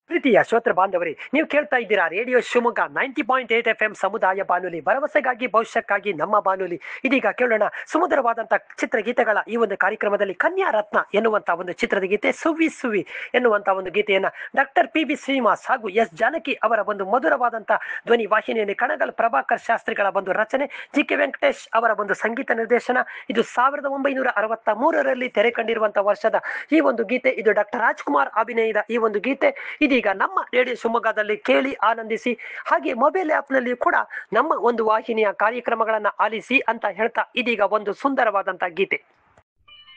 ಪ್ರೀತಿಯ ಶ್ರೋತೃ ಬಾಂಧವರೇ, ನೀವು ಕೇಳ್ತಾ ಇದ್ದೀರಾ ರೇಡಿಯೋ ಶಿವಮೊಗ್ಗ 90.8 FM ಸಮುದಾಯ ಬಾನುಲಿ, ಭರವಸೆಗಾಗಿ ಭವಿಷ್ಯಕ್ಕಾಗಿ ನಮ್ಮ ಬಾನುಲಿ. ಇದೀಗ ಕೇಳೋಣ ಸುಮಧುರವಾದಂಥ ಚಿತ್ರಗೀತೆಗಳ ಈ ಒಂದು ಕಾರ್ಯಕ್ರಮದಲ್ಲಿ ಕನ್ಯಾ ರತ್ನ ಎನ್ನುವಂಥ ಒಂದು ಚಿತ್ರದ ಗೀತೆ, ಸುವಿ ಸುವಿ ಎನ್ನುವಂಥ ಒಂದು ಗೀತೆಯನ್ನು ಡಾಕ್ಟರ್ ಪಿ ಬಿ ಶ್ರೀನಿವಾಸ್ ಹಾಗೂ ಎಸ್ ಜಾನಕಿ ಅವರ ಒಂದು ಮಧುರವಾದಂಥ ಧ್ವನಿ ವಾಹಿನಿಯಲ್ಲಿ ಕಣಗಲ್ ಪ್ರಭಾಕರ್ ಶಾಸ್ತ್ರಿಗಳ ಒಂದು ರಚನೆ, ಜಿ ಕೆ ವೆಂಕಟೇಶ್ ಅವರ ಒಂದು ಸಂಗೀತ ನಿರ್ದೇಶನ. ಇದು 1963ರಲ್ಲಿ ತೆರೆ ಕಂಡಿರುವಂತಹ ವರ್ಷದ ಈ ಒಂದು ಗೀತೆ. ಇದು ಡಾಕ್ಟರ್ ರಾಜ್ಕುಮಾರ್ ಅಭಿನಯದ ಈ ಒಂದು ಗೀತೆ ಇದೀಗ ನಮ್ಮ ರೇಡಿಯೋ ಶಿವಮೊಗ್ಗದಲ್ಲಿ ಕೇಳಿ ಆನಂದಿಸಿ. ಹಾಗೆ ಮೊಬೈಲ್ ಆಪ್ ನಲ್ಲಿ ಕೂಡ ನಮ್ಮ ಒಂದು ವಾಹಿನಿಯ ಕಾರ್ಯಕ್ರಮಗಳನ್ನ ಆಲಿಸಿ ಅಂತ ಹೇಳ್ತಾ ಇದೀಗ ಒಂದು ಸುಂದರವಾದಂತಹ ಗೀತೆ.